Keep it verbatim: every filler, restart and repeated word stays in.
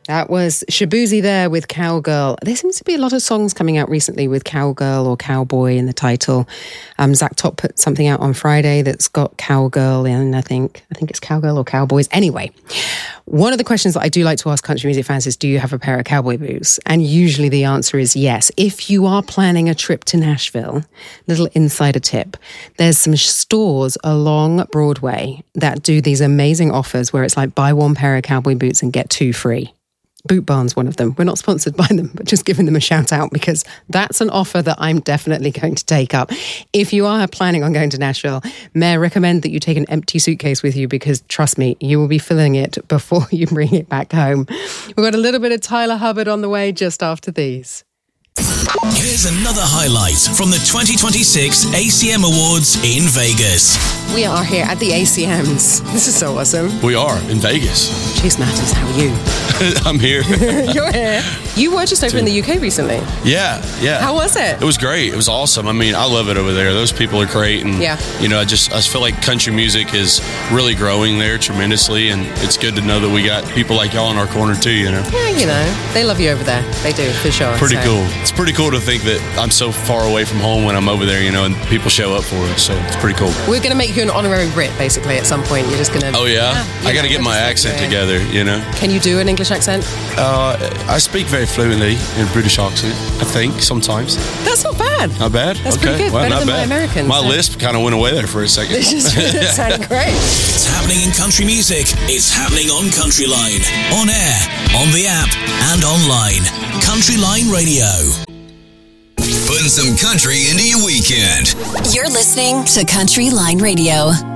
That was Shaboozey there with Cowgirl. There seems to be a lot of songs coming out recently with cowgirl or cowboy in the title. Um, Zach Top put something out on Friday that's got cowgirl in, I think. I think it's cowgirl or cowboys. Anyway, one of the questions that I do like to ask country music fans is, do you have a pair of cowboy boots? And usually the answer is yes. If you are planning a trip to Nashville, little insider tip, there's some stores along Broadway that do these amazing offers where it's like buy one pair of cowboy boots and get two free. Boot Barn's one of them. We're not sponsored by them, but just giving them a shout out because that's an offer that I'm definitely going to take up. If you are planning on going to Nashville, may I recommend that you take an empty suitcase with you because trust me, you will be filling it before you bring it back home. We've got a little bit of Tyler Hubbard on the way just after these. Here's another highlight from the twenty twenty-six A C M Awards in Vegas. We are here at the A C Ms. This is so awesome. We are in Vegas. Chase Matters, how are you? I'm here. You're here. You were just over in the U K recently. Yeah, yeah. How was it? It was great. It was awesome. I mean, I love it over there. Those people are great. And, yeah. you know, I just I feel like country music is really growing there tremendously. And it's good to know that we got people like y'all in our corner too, you know? Yeah, you know, they love you over there. They do, for sure. Pretty so. cool. It's pretty cool to think that I'm so far away from home when I'm over there, you know, and people show up for us. So it's pretty cool. We're going to make you an honorary Brit, basically, at some point. You're just going to... Oh, yeah? yeah I got to get my accent together, you know? Can you do an English accent? Uh, I speak very fluently in British accent, I think, sometimes. That's not bad. Not bad? That's okay. pretty good. Well, Better not than bad. my American. My so. lisp kind of went away there for a second. It just sounded great. It's happening in country music. It's happening on Country Line. On air, on the app, and online. Country Line Radio. Putting some country into your weekend. You're listening to Country Line Radio.